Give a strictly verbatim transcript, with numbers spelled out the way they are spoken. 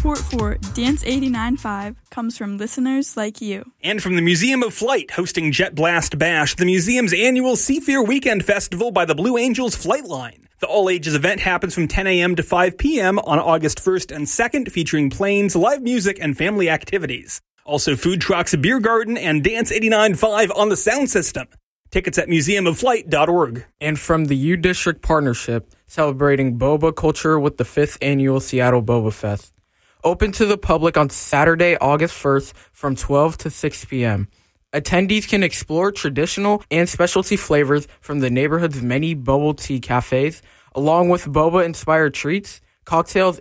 support for Dance eighty-nine point five comes from listeners like you. And from the Museum of Flight, hosting Jet Blast Bash, the museum's annual Seafair Weekend Festival by the Blue Angels Flight Line. The all-ages event happens from ten a.m. to five p.m. on August first and second, featuring planes, live music, and family activities. Also food trucks, a beer garden, and Dance eighty-nine point five on the sound system. Tickets at museum of flight dot org. And from the U District Partnership, celebrating boba culture with the fifth Annual Seattle Boba Fest. Open to the public on Saturday, August first from twelve to six p.m. Attendees can explore traditional and specialty flavors from the neighborhood's many bubble tea cafes, along with boba-inspired treats, cocktails,